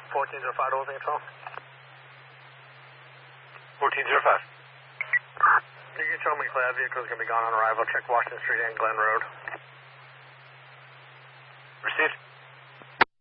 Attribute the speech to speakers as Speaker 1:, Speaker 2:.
Speaker 1: 1405 to Wilmington Control.
Speaker 2: 1405.
Speaker 1: You can tell me that vehicle is going to be gone on arrival. Check Washington Street and Glen Road.